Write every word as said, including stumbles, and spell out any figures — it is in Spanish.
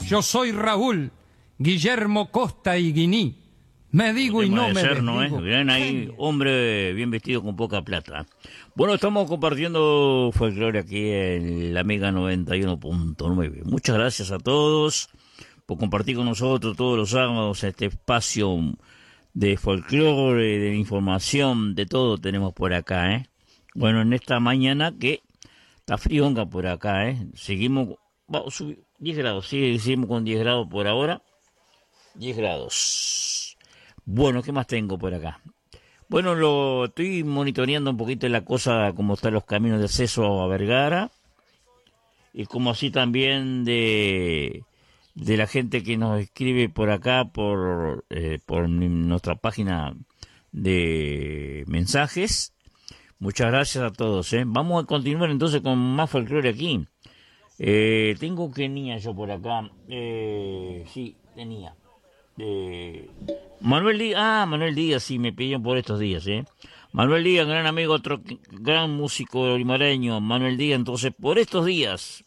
yo soy Raúl, Guillermo Costa y Guiní. Me digo y no me yerno, desdigo. ¿eh? Bien ahí, hombre bien vestido con poca plata. Bueno, estamos compartiendo folclore aquí en la Mega noventa y uno punto nueve. Muchas gracias a todos por compartir con nosotros todos los sábados este espacio de folclore, de información, de todo tenemos por acá, ¿eh? Bueno, en esta mañana que está frionga por acá, ¿eh? Seguimos, vamos a subir diez grados, sí, seguimos con diez grados por ahora. diez grados. Bueno, ¿qué más tengo por acá? Bueno, lo estoy monitoreando un poquito la cosa, cómo están los caminos de acceso a Vergara, y como así también de, de la gente que nos escribe por acá, por, eh, por nuestra página de mensajes. Muchas gracias a todos, ¿eh? Vamos a continuar entonces con más folclore aquí. Eh, tengo que tenía yo por acá, eh, sí, tenía. Eh, Manuel Díaz, ah, Manuel Díaz, sí, me pidieron por estos días, ¿eh? Manuel Díaz, gran amigo, otro gran músico limareño, Manuel Díaz, entonces, por estos días,